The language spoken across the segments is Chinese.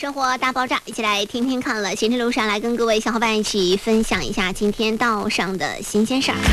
生活大爆炸，一起来听听看了。行车路上来跟各位小伙伴一起分享一下今天道上的新鲜事儿。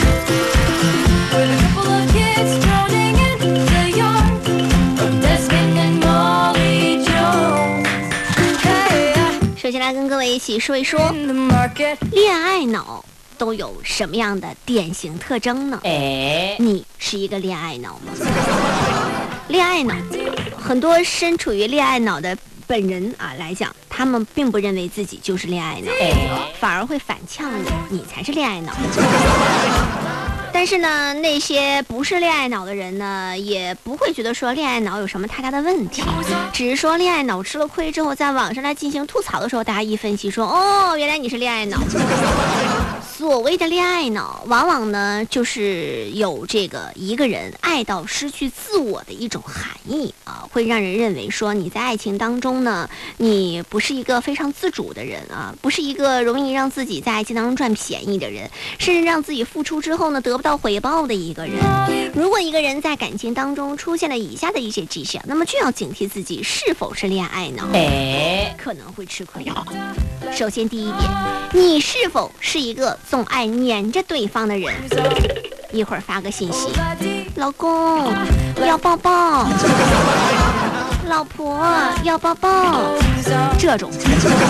首先来跟各位一起说一说恋爱脑都有什么样的典型特征呢？你是一个恋爱脑吗？恋爱脑，很多身处于恋爱脑的本人啊来讲，他们并不认为自己就是恋爱脑，反而会反呛你才是恋爱脑。但是呢，那些不是恋爱脑的人呢，也不会觉得说恋爱脑有什么太大的问题，只是说恋爱脑吃了亏之后，在网上来进行吐槽的时候，大家一分析说，哦，原来你是恋爱脑。所谓的恋爱脑，往往呢就是有这个一个人爱到失去自我的一种含义啊，会让人认为说你在爱情当中呢，你不是一个非常自主的人啊，不是一个容易让自己在爱情当中赚便宜的人，甚至让自己付出之后呢得不到回报的一个人。如果一个人在感情当中出现了以下的一些迹象，那么就要警惕自己是否是恋爱脑，可能会吃亏。首先第一点，你是否是一个总爱黏着对方的人？一会儿发个信息，老公要抱抱，老婆要抱抱，这种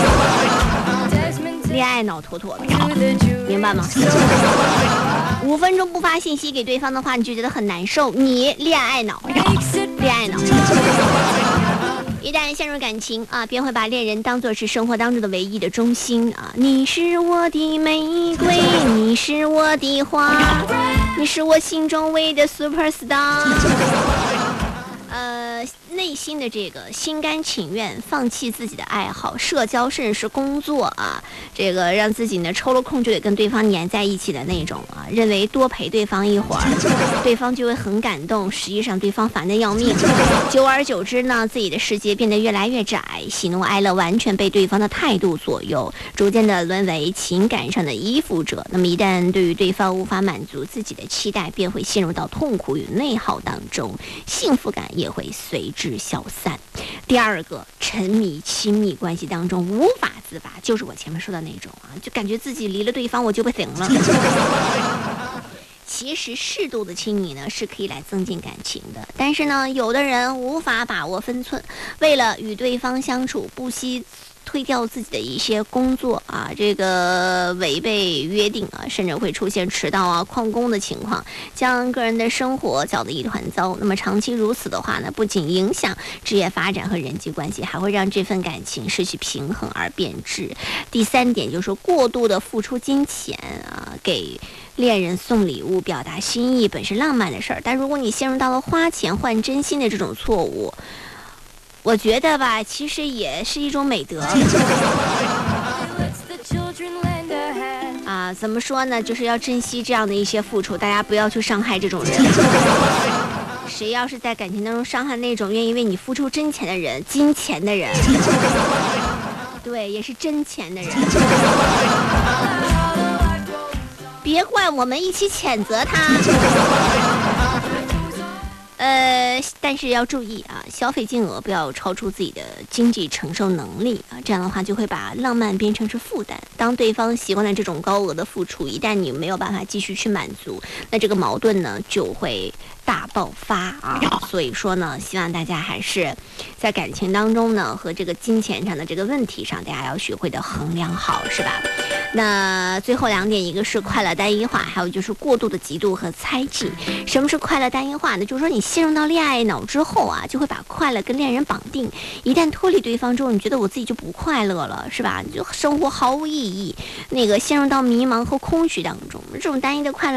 恋爱脑妥妥的，明白吗？5分钟不发信息给对方的话，你就觉得很难受，你恋爱脑，恋爱脑。一旦陷入感情啊，便会把恋人当作是生活当中的唯一的中心啊！你是我的玫瑰，你是我的花，你是我心中唯一的 superstar。内心的这个心甘情愿放弃自己的爱好、社交，甚至是工作啊，这个让自己呢抽了空就得跟对方黏在一起的那种啊，认为多陪对方一会儿，对方就会很感动，实际上对方烦得要命。久而久之呢，自己的世界变得越来越窄，喜怒哀乐完全被对方的态度左右，逐渐的沦为情感上的依附者。那么一旦对于对方无法满足自己的期待，便会陷入到痛苦与内耗当中，幸福感也会随之消散。第二个，沉迷亲密关系当中无法自拔，就是我前面说的那种啊，就感觉自己离了对方我就不行了。其实适度的亲密呢是可以来增进感情的，但是呢，有的人无法把握分寸，为了与对方相处，不惜推掉自己的一些工作啊，这个违背约定啊，甚至会出现迟到啊、旷工的情况，将个人的生活搅得一团糟。那么长期如此的话呢，不仅影响职业发展和人际关系，还会让这份感情失去平衡而变质。第三点就是过度的付出金钱啊，给恋人送礼物表达心意本是浪漫的事儿，但如果你陷入到了花钱换真心的这种错误，我觉得吧，其实也是一种美德啊。怎么说呢，就是要珍惜这样的一些付出，大家不要去伤害这种人。谁要是在感情当中伤害那种愿意为你付出真钱的人、金钱的人，对，也是真钱的人，别怪我们一起谴责他。但是要注意啊，消费金额不要超出自己的经济承受能力啊，这样的话就会把浪漫变成是负担。当对方习惯了这种高额的付出，一旦你没有办法继续去满足，那这个矛盾呢就会大爆发啊。所以说呢，希望大家还是在感情当中呢和这个金钱上的这个问题上，大家要学会的衡量好，是吧？那最后2点，一个是快乐单一化，还有就是过度的嫉妒和猜忌。什么是快乐单一化呢？就是说你陷入到恋爱脑之后啊，就会把快乐跟恋人绑定，一旦脱离对方之后，你觉得我自己就不快乐了，是吧？你就生活毫无意义，那个陷入到迷茫和空虚当中。这种单一的快乐